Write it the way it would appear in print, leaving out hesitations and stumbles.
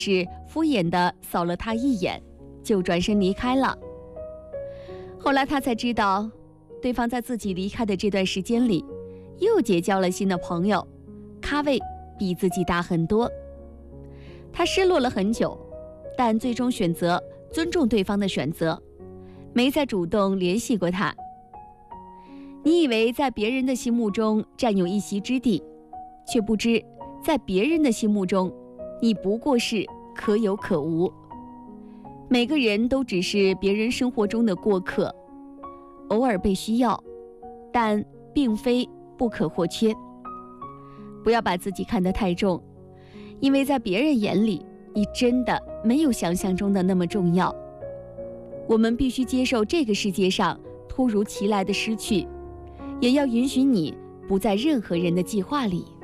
只敷衍地扫了他一眼，就转身离开了。后来他才知道，对方在自己离开的这段时间里，又结交了新的朋友，咖位比自己大很多。他失落了很久，但最终选择尊重对方的选择，没再主动联系过他。你以为在别人的心目中占有一席之地，却不知在别人的心目中，你不过是可有可无。每个人都只是别人生活中的过客，偶尔被需要，但并非不可或缺。不要把自己看得太重，因为在别人眼里，你真的没有想象中的那么重要。我们必须接受这个世界上突如其来的失去，也要允许你不在任何人的计划里。